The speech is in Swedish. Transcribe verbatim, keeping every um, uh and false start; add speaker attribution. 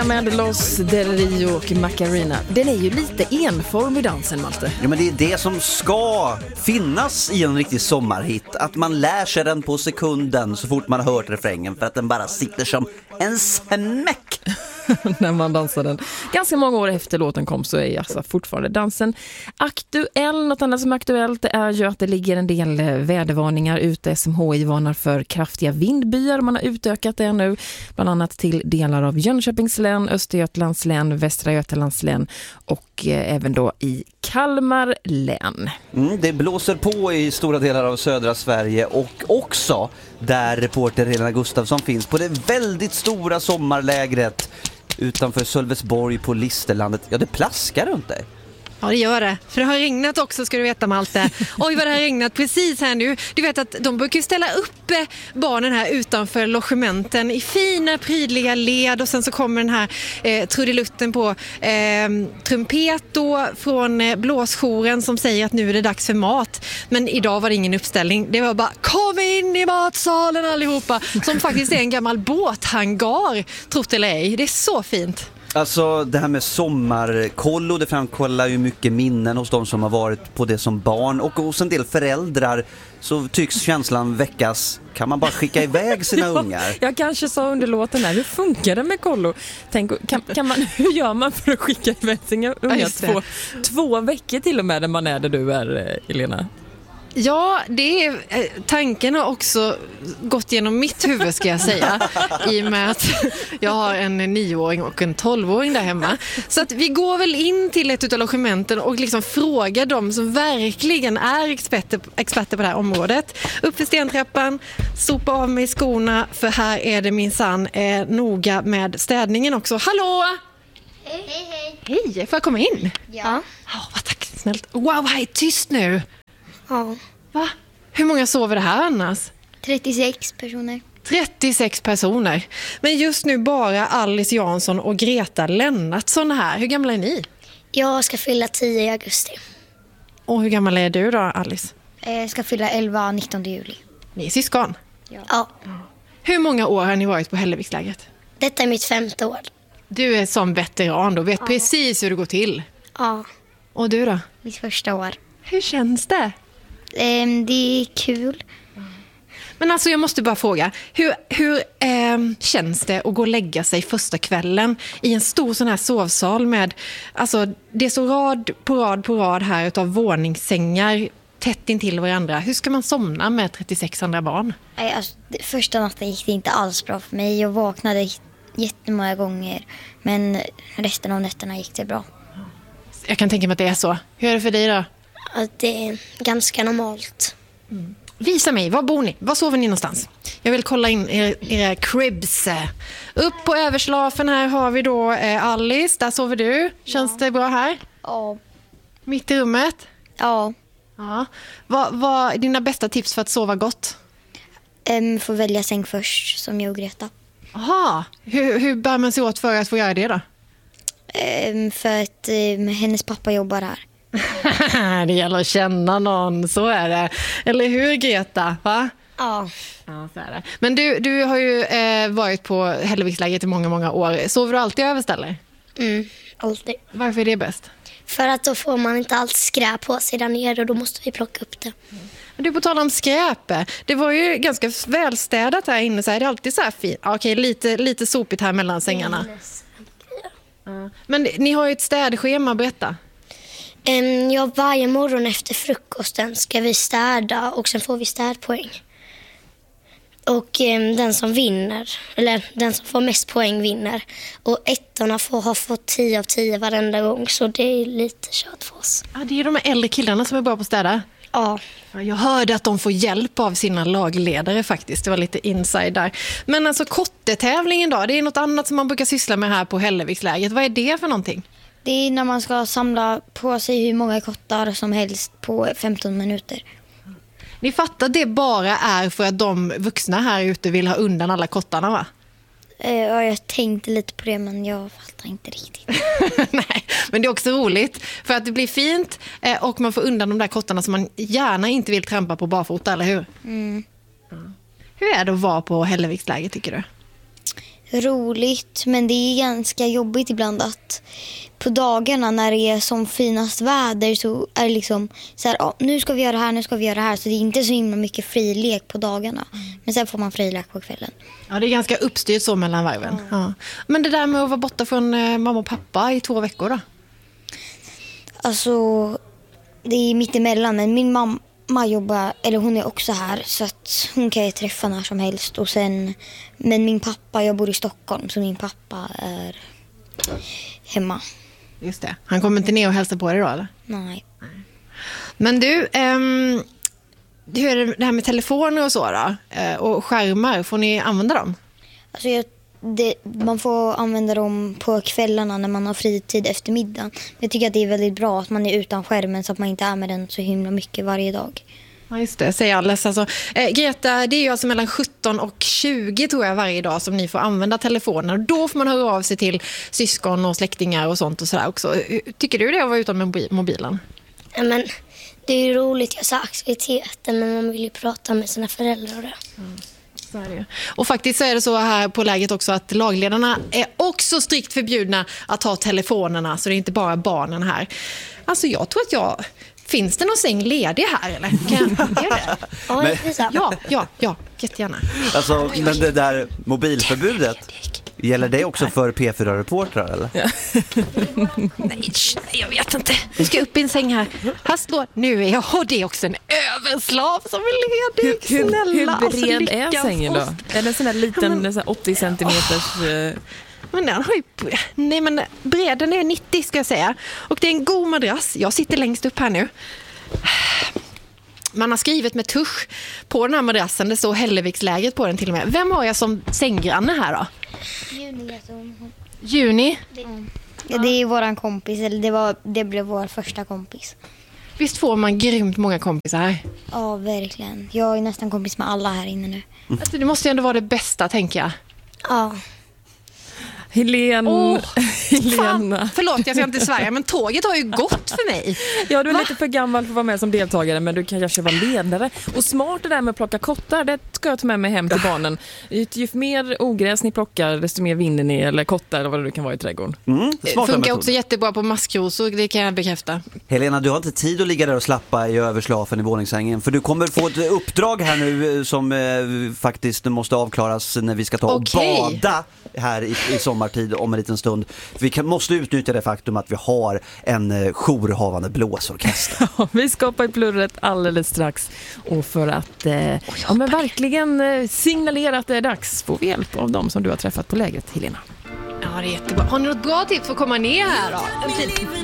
Speaker 1: Med Los Del Rio och Macarena. Den är ju lite enformig dansen, Malte.
Speaker 2: Ja, men det är det som ska finnas i en riktig sommarhit. Att man lär sig den på sekunden så fort man har hört refrängen. För att den bara sitter som en smäck.
Speaker 1: När man dansar den. Ganska många år efter låten kom så är alltså fortfarande dansen aktuell. Något annat som är aktuellt är ju att det ligger en del vädervarningar ute. S M H I varnar för kraftiga vindbyar. Man har utökat det nu. Bland annat till delar av Jönköpings län, Östergötlands län, Västra Götalands län och eh, även då i Kalmar län.
Speaker 2: Mm, det blåser på i stora delar av södra Sverige och också där reporter Helena Gustafsson finns på det väldigt stora sommarlägret utanför Sölvesborg på Listerlandet. Ja, det plaskar runt dig.
Speaker 3: Ja, det gör det. För det har regnat också, ska du veta, Malte. Oj, vad det har regnat precis här nu. Du vet att de brukar ställa upp barnen här utanför logementen i fina, prydliga led. Och sen så kommer den här eh, trudelutten på eh, trumpet då från eh, blåsjouren som säger att nu är det dags för mat. Men idag var det ingen uppställning. Det var bara, kom in i matsalen allihopa. Som faktiskt är en gammal båthangar, trott eller ej. Det är så fint.
Speaker 2: Alltså det här med sommarkollo, det framkollar ju mycket minnen hos de som har varit på det som barn och hos en del föräldrar så tycks känslan väckas. Kan man bara skicka iväg sina
Speaker 1: ja,
Speaker 2: ungar?
Speaker 1: Jag kanske sa under låten här, hur funkar det med kollo? Tänk, kan, kan man, hur gör man för att skicka iväg sina ungar ja, två, två veckor till och med när man är där du är, Elena?
Speaker 3: Ja, det är, tanken har också gått genom mitt huvud, ska jag säga, i och med att jag har en nioåring och en tolvåring där hemma. Så att vi går väl in till ett utav logementen och liksom frågar dem som verkligen är experter, experter på det här området. Upp för stentrappan, sopa av mig skorna, för här är det minsann eh, noga med städningen också. Hallå!
Speaker 4: Hej, hej, hej.
Speaker 3: Hej, får jag komma in?
Speaker 4: Ja.
Speaker 3: Oh, vad tack, snällt. Wow, här är tyst nu.
Speaker 4: Ja.
Speaker 3: Va? Hur många sover det här annars?
Speaker 4: trettiosex personer.
Speaker 3: trettiosex personer. Men just nu bara Alice Jansson och Greta Lennartsson här. Hur gamla är ni?
Speaker 4: Jag ska fylla tio i augusti.
Speaker 3: Och hur gammal är du då, Alice?
Speaker 4: Jag ska fylla elva nittonde juli.
Speaker 3: Ni är syskon?
Speaker 4: Ja. ja.
Speaker 3: Hur många år har ni varit på Hällevikslägret?
Speaker 4: Detta är mitt femte år.
Speaker 3: Du är som veteran då, vet ja. precis hur det går till.
Speaker 4: Ja.
Speaker 3: Och du då?
Speaker 4: Mitt första år.
Speaker 3: Hur känns det?
Speaker 4: Det är kul.
Speaker 3: Men alltså jag måste bara fråga, hur, hur eh, känns det att gå och lägga sig första kvällen i en stor sån här sovsal med, alltså det är så rad på rad på rad här utav våningssängar tätt intill varandra. Hur ska man somna med trettiosex andra barn?
Speaker 4: Alltså, första natten gick det inte alls bra för mig. Jag vaknade jättemånga gånger, men resten av nätterna gick det bra.
Speaker 3: Jag kan tänka mig att det är så. Hur är det för dig då?
Speaker 4: Att det är ganska normalt.
Speaker 3: Mm. Visa mig, var bor ni? Var sover ni någonstans? Jag vill kolla in era, era cribs. Upp på överslafen här har vi då eh, Alice, där sover du. Känns ja. det bra här?
Speaker 4: Ja.
Speaker 3: Mitt i rummet?
Speaker 4: Ja.
Speaker 3: Ja. Vad var dina bästa tips för att sova gott?
Speaker 4: Um, får välja säng först, som jag och Greta.
Speaker 3: Aha. Hur, hur bär man sig åt för att få göra det då?
Speaker 4: Um, för att um, hennes pappa jobbar här.
Speaker 3: Det gäller att känna någon, så är det. Eller hur, Greta? Va?
Speaker 4: Ja.
Speaker 3: Ja, så är det. Men du, du har ju eh, varit på Hällevikslägret i många, många år. Sover du alltid överst eller?
Speaker 4: Mm, alltid.
Speaker 3: Varför är det bäst?
Speaker 4: För att då får man inte allt skräp på sig där nere och då måste vi plocka upp det.
Speaker 3: Mm. Men du, på tal om skräp, det var ju ganska välstädat här inne, så är det alltid så här fint. Okej, lite, lite sopigt här mellan sängarna. Mm. Men ni har ju ett städschema, berätta.
Speaker 4: Um, ja, varje morgon efter frukosten ska vi städa och sen får vi städpoäng. Och um, den som vinner, eller den som får mest poäng vinner. Och ettorna får ha fått tio av tio varenda gång, så det är lite kört för oss.
Speaker 3: Ja, det är de äldre killarna som är bra på att städa.
Speaker 4: Ja.
Speaker 3: Jag hörde att de får hjälp av sina lagledare faktiskt. Det var lite inside där. Men alltså kottetävlingen då, det är något annat som man brukar syssla med här på Hälleviksläget. Vad är det för någonting?
Speaker 4: Det är när man ska samla på sig hur många kottar som helst på femton minuter.
Speaker 3: Ni fattar att det bara är för att de vuxna här ute vill ha undan alla kottarna, va?
Speaker 4: Ja, jag tänkte lite på det, men jag fattar inte riktigt.
Speaker 3: Nej, men det är också roligt för att det blir fint och man får undan de där kottarna som man gärna inte vill trampa på barfota, eller hur?
Speaker 4: Mm.
Speaker 3: Ja. Hur är det att vara på Hälleviksläget, tycker du?
Speaker 5: roligt, men det är ganska jobbigt ibland att på dagarna när det är som finast väder så är det liksom så här, ja, nu ska vi göra det här, nu ska vi göra det här. Så det är inte så himla mycket frilek på dagarna. Men sen får man frilek på kvällen.
Speaker 3: Ja, det är ganska uppstyrt så mellan varven. Ja. Ja. Men det där med att vara borta från eh, mamma och pappa i två veckor då?
Speaker 5: Alltså, det är mitt emellan, men min mamma jobbar, eller hon är också här, så att hon kan ju träffa när som helst. Och sen, men min pappa, jag bor i Stockholm, så min pappa är hemma.
Speaker 3: Just det. Han kommer inte ner och hälsa på dig då, eller?
Speaker 5: Nej.
Speaker 3: Men du, ehm, hur är det här med telefoner och så då? Eh, och skärmar, får ni använda dem?
Speaker 5: Alltså jag, det, man får använda dem på kvällarna när man har fritid efter middagen. Jag tycker att det är väldigt bra att man är utan skärmen så att man inte är med den så himla mycket varje dag.
Speaker 3: Ja, just det, säger alles. Alltså, eh, Greta, det är ju alltså mellan sjutton och tjugo tror jag varje dag som ni får använda telefonen. Och då får man höra av sig till syskon och släktingar och sånt och sådär också. Tycker du det att vara utan med mobilen?
Speaker 4: Ja, men det är ju roligt, jag sa aktiviteter, men man vill ju prata med sina föräldrar och det.
Speaker 3: Mm. Så är det. Och faktiskt så är det så här på läget också att lagledarna är också strikt förbjudna att ha telefonerna, så det är inte bara barnen här. Alltså jag tror att jag... Finns det någon säng ledig här eller? Kan jag, är det?
Speaker 4: Ja,
Speaker 2: Men-
Speaker 4: det är
Speaker 3: Ja, ja, ja, jättegärna.
Speaker 2: Alltså, men det där mobilförbudet, gäller det också för P fyra-reportrar eller?
Speaker 3: Nej, sh, jag vet inte. Nu ska jag upp i en säng här. Här står, nu är jag, och det är också en överslav som är ledig.
Speaker 1: Hur, hur,
Speaker 3: Snälla,
Speaker 1: hur
Speaker 3: alltså,
Speaker 1: bred
Speaker 3: lyckas
Speaker 1: är sängen då?
Speaker 3: oss.
Speaker 1: Är det en sån här liten,
Speaker 3: Ja, men-
Speaker 1: en sån här åttio centimeters... eh,
Speaker 3: Men den har ju, nej men bredden är nittio ska jag säga. Och det är en god madrass. Jag sitter längst upp här nu. Man har skrivit med tusch på den här madrassen. Det står Hälleviksläget på den till och med. Vem har jag som sänggranne här då? Juni.
Speaker 5: Ja, det är våran kompis, eller det, var, det blev vår första kompis.
Speaker 3: Visst får man grymt många kompisar här?
Speaker 5: Ja, verkligen. Jag är nästan kompis med alla här inne nu.
Speaker 3: Alltså, det måste ju ändå vara det bästa, tänker jag.
Speaker 5: Ja.
Speaker 1: Helene,
Speaker 3: Åh,
Speaker 1: Helena.
Speaker 3: Fan, förlåt, jag ska inte svära, men tåget har ju gått för mig.
Speaker 1: Ja, du är
Speaker 3: Va?
Speaker 1: lite för gammal för att vara med som deltagare, men du kan kanske vara ledare. Och smart det där med att plocka kottar, det ska jag ta med mig hem till barnen. Ju, ju mer ogräs ni plockar, desto mer vinner ni, eller kottar eller vad det nu kan vara i trädgården.
Speaker 2: Mm,
Speaker 3: Det
Speaker 2: smarta
Speaker 3: funkar
Speaker 2: metod.
Speaker 3: också jättebra på maskrosor, det kan jag bekräfta.
Speaker 2: Helena, du har inte tid att ligga där och slappa i överslafen i våningssängen, för du kommer få ett uppdrag här nu eh, som eh, faktiskt måste avklaras när vi ska ta
Speaker 3: Okej.
Speaker 2: och bada här i, i sommartid om en liten stund. Vi kan, måste utnyttja det faktum att vi har en eh, jourhavande blåsorkester.
Speaker 1: Ja, vi skapar i plurret alldeles strax. Och för att eh, ja, men verkligen eh, signalera att det är dags, får vi hjälp av dem som du har träffat på lägret, Helena.
Speaker 3: Ja, det är jättebra. Har ni något bra tips för att komma ner här då?